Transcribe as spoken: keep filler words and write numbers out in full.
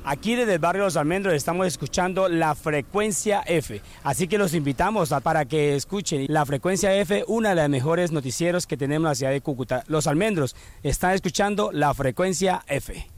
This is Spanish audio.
Aquí desde el barrio Los Almendros estamos escuchando la frecuencia F, así que los invitamos a, para que escuchen la frecuencia F, una de las mejores noticieros que tenemos en la ciudad de Cúcuta. Los Almendros están escuchando la frecuencia F.